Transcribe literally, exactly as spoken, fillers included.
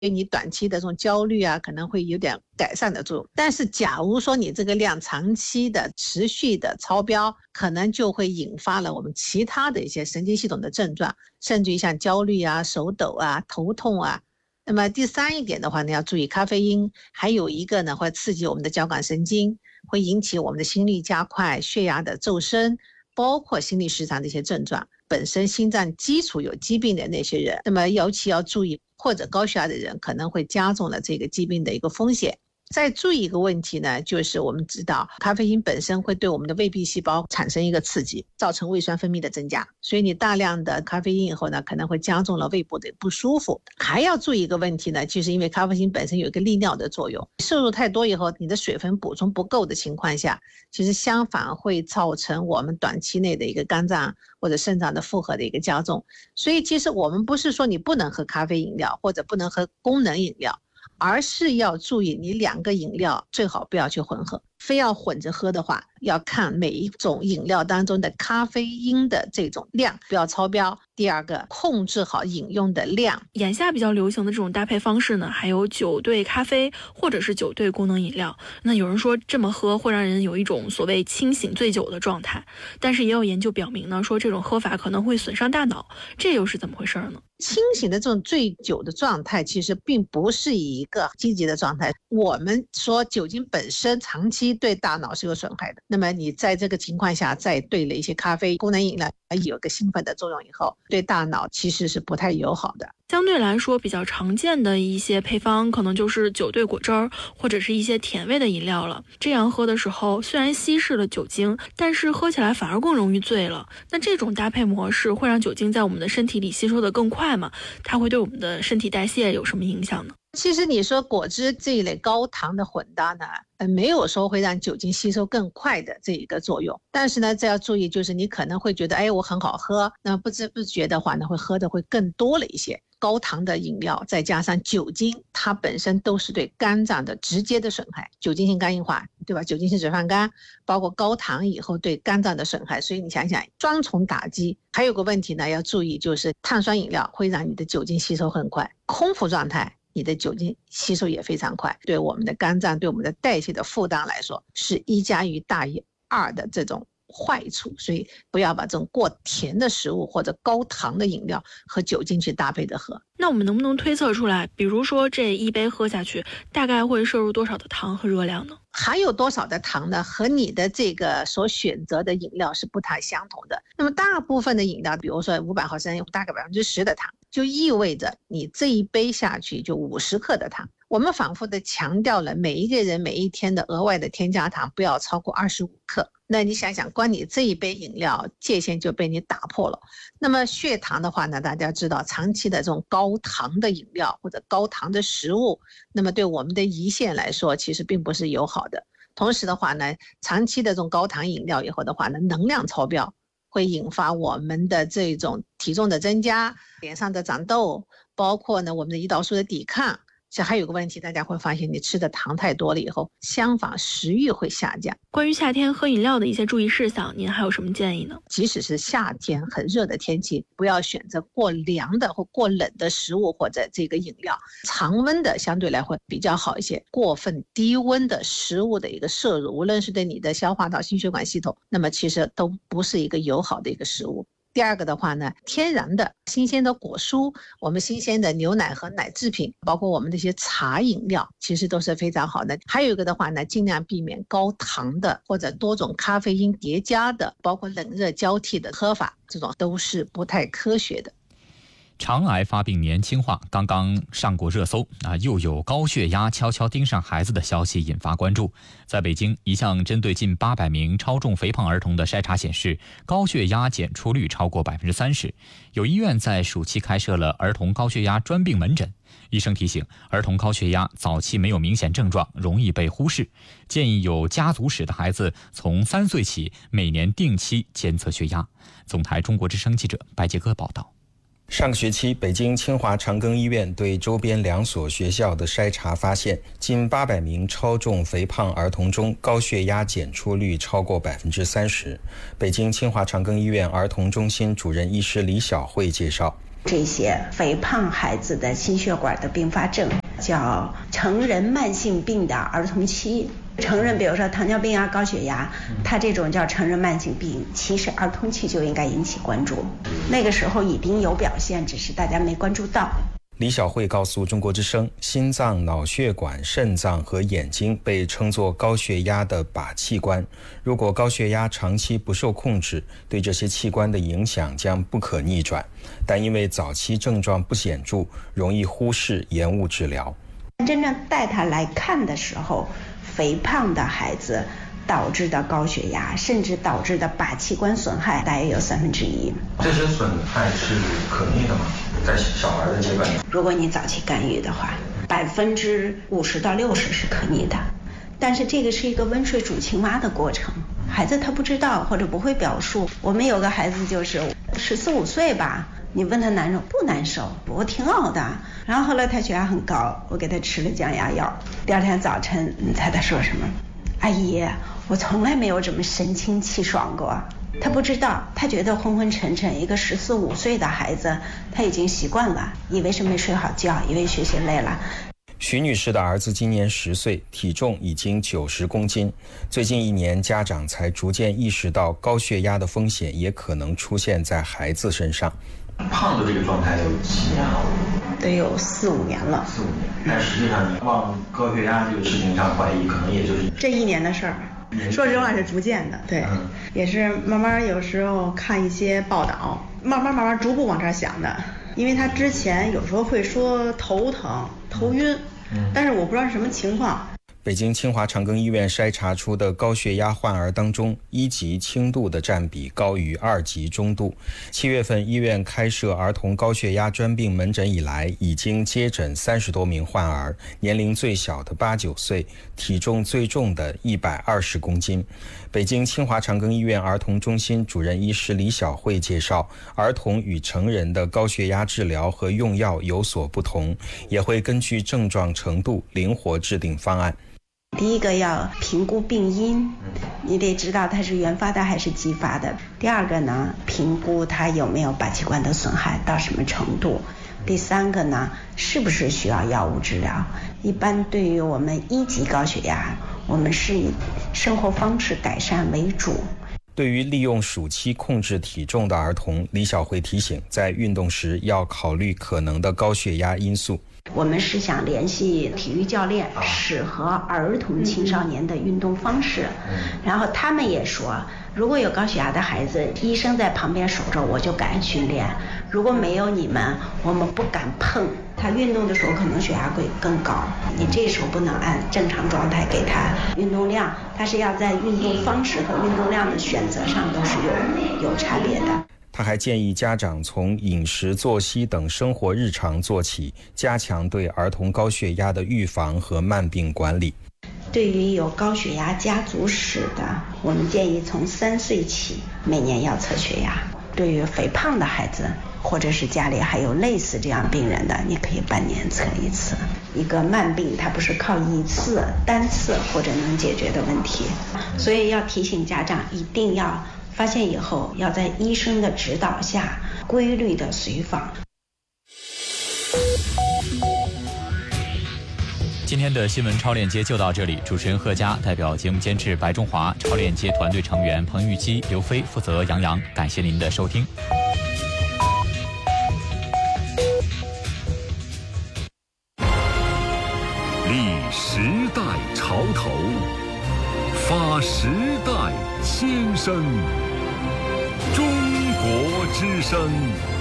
对你短期的这种焦虑啊，可能会有点改善的作用。但是假如说你这个量长期的持续的超标，可能就会引发了我们其他的一些神经系统的症状，甚至于像焦虑啊、手抖啊、头痛啊。那么第三一点的话呢，要注意咖啡因，还有一个呢会刺激我们的交感神经，会引起我们的心率加快、血压的骤升，包括心律失常的一些症状。本身心脏基础有疾病的那些人，那么尤其要注意，或者高血压的人可能会加重了这个疾病的一个风险。再注意一个问题呢，就是我们知道咖啡因本身会对我们的胃壁细胞产生一个刺激，造成胃酸分泌的增加，所以你大量的咖啡因以后呢，可能会加重了胃部的不舒服。还要注意一个问题呢，就是因为咖啡因本身有一个利尿的作用，摄入太多以后，你的水分补充不够的情况下，其实相反会造成我们短期内的一个肝脏或者肾脏的负荷的一个加重。所以其实我们不是说你不能喝咖啡饮料或者不能喝功能饮料，而是要注意你两个饮料最好不要去混合，非要混着喝的话，要看每一种饮料当中的咖啡因的这种量不要超标。第二个，控制好饮用的量。 眼下比较流行的这种搭配方式呢，还有酒兑咖啡或者是酒兑功能饮料。那有人说这么喝会让人有一种所谓清醒醉酒的状态，但是也有研究表明呢，说这种喝法可能会损伤大脑，这又是怎么回事呢？ 清醒的这种醉酒的状态其实并不是一个积极的状态。我们说酒精本身长期对大脑是有损害的，那么你在这个情况下再兑了一些咖啡功能饮料，有个兴奋的作用以后，对大脑其实是不太友好的。 相对来说比较常见的一些配方可能就是酒兑果汁儿或者是一些甜味的饮料了。这样喝的时候虽然稀释了酒精，但是喝起来反而更容易醉了。那这种搭配模式会让酒精在我们的身体里吸收的更快吗？它会对我们的身体代谢有什么影响呢？ 其实你说果汁这一类高糖的混搭呢，呃，没有说会让酒精吸收更快的这一个作用。但是呢，这要注意，就是你可能会觉得，哎，我很好喝，那么不知不觉的话呢，会喝的会更多了一些。高糖的饮料再加上酒精，它本身都是对肝脏的直接的损害，酒精性肝硬化，对吧？酒精性脂肪肝，包括高糖以后对肝脏的损害，所以你想想双重打击。还有个问题呢，要注意，就是碳酸饮料会让你的酒精吸收很快，空腹状态你的酒精吸收也非常快，对我们的肝脏对我们的代谢的负担来说是一加一大于二的这种坏处。所以不要把这种过甜的食物或者高糖的饮料和酒精去搭配的喝。 那我们能不能推测出来，比如说这一杯喝下去大概会摄入多少的糖和热量呢？ 含有多少的糖呢，和你的这个所选择的饮料是不太相同的。那么大部分的饮料，比如说五百毫升大概百分之十的糖，就意味着你这一杯下去就五十克的糖。我们反复的强调了每一个人每一天的额外的添加糖不要超过二十五克。那你想想，光你这一杯饮料界限就被你打破了。那么血糖的话呢，大家知道长期的这种高糖的饮料或者高糖的食物，那么对我们的胰腺来说其实并不是友好的。同时的话呢，长期的这种高糖饮料以后的话呢，能量超标会引发我们的这种体重的增加，脸上的长痘，包括呢我们的胰岛素的抵抗。这还有个问题，大家会发现你吃的糖太多了以后，相反食欲会下降。 关于夏天喝饮料的一些注意事项，您还有什么建议呢？ 即使是夏天很热的天气，不要选择过凉的或过冷的食物或者这个饮料，常温的相对来会比较好一些。过分低温的食物的一个摄入，无论是对你的消化道、心血管系统，那么其实都不是一个友好的一个食物。第二个的话呢，天然的新鲜的果蔬，我们新鲜的牛奶和奶制品，包括我们这些茶饮料，其实都是非常好的。还有一个的话呢，尽量避免高糖的或者多种咖啡因叠加的，包括冷热交替的喝法，这种都是不太科学的。 肠癌发病年轻化刚刚上过热搜啊，又有高血压悄悄盯上孩子的消息引发关注。在北京，一项针对近八百名超重肥胖儿童的筛查显示，高血压检出率超过百分之三十。有医院在暑期开设了儿童高血压专病门诊。医生提醒，儿童高血压早期没有明显症状，容易被忽视，建议有家族史的孩子从三岁起每年定期监测血压。总台中国之声记者白杰哥报道。 上个学期，北京清华长庚医院对周边两所学校的筛查发现，近八百名超重肥胖儿童中，高血压检出率超过百分之三十。北京清华长庚医院儿童中心主任医师李晓慧介绍， 这些肥胖孩子的心血管的并发症，叫成人慢性病的儿童期。成人比如说糖尿病啊、高血压，它这种叫成人慢性病，其实儿童期就应该引起关注，那个时候已经有表现，只是大家没关注到。 李晓慧告诉中国之声，心脏、脑血管、肾脏和眼睛被称作高血压的靶器官。如果高血压长期不受控制，对这些器官的影响将不可逆转，但因为早期症状不显著，容易忽视延误治疗。 真正带他来看的时候，肥胖的孩子导致的高血压，甚至导致的靶器官损害大约有三分之一。 这些损害是可逆的吗？在小孩的阶段， 如果你早期干预的话，百分之五十到六十是可逆的。但是这个是一个温水煮青蛙的过程，孩子他不知道或者不会表述。我们有个孩子就是十四五岁吧，你问他难受不难受，我挺好的。然后后来他血压很高，我给他吃了降压药。第二天早晨，你猜他说什么？阿姨，我从来没有这么神清气爽过。他不知道，他觉得昏昏沉沉。一个十四五岁的孩子，他已经习惯了，以为是没睡好觉，以为学习累了。 徐女士的儿子今年十岁，体重已经九十公斤。最近一年，家长才逐渐意识到高血压的风险也可能出现在孩子身上。 胖的这个状态有几年了？ 得有四五年了。 四五年，但实际上你往高血压这个事情上怀疑，可能也就是这一年的事儿。说实话是逐渐的，对，嗯、也是慢慢有时候看一些报道，慢慢慢慢逐步往这儿想的。因为他之前有时候会说头疼、头晕，嗯、但是我不知道是什么情况。 北京清华长庚医院筛查出的高血压患儿当中，一级轻度的占比高于二级中度。七月份医院开设儿童高血压专病门诊以来，已经接诊三十多名患儿，年龄最小的八九岁，体重最重的一百二十公斤。北京清华长庚医院儿童中心主任医师李晓慧介绍，儿童与成人的高血压治疗和用药有所不同，也会根据症状程度灵活制定方案。 第一个要评估病因，你得知道它是原发的还是继发的。第二个呢，评估它有没有靶器官的损害到什么程度。第三个呢，是不是需要药物治疗。一般对于我们一级高血压，我们是以生活方式改善为主。 对于利用暑期控制体重的儿童，李晓慧提醒，在运动时要考虑可能的高血压因素。 我们是想联系体育教练，适合儿童青少年的运动方式。然后他们也说，如果有高血压的孩子，医生在旁边守着，我就敢训练；如果没有你们，我们不敢碰。他运动的时候可能血压会更高，你这时候不能按正常状态给他运动量，他是要在运动方式和运动量的选择上都是有有差别的。 他还建议家长从饮食、作息等生活日常做起，加强对儿童高血压的预防和慢病管理。 对于有高血压家族史的，我们建议从三岁起每年要测血压。对于肥胖的孩子，或者是家里还有类似这样病人的，你可以半年测一次。一个慢病它不是靠一次单次或者能解决的问题，所以要提醒家长一定要发现以后要在医生的指导下规律的随访。 今天的新闻超链接就到这里，主持人贺佳，代表节目监制白中华，超链接团队成员彭玉基、刘飞，负责杨洋，感谢您的收听。 立时代潮头，发时代先声，中国之声。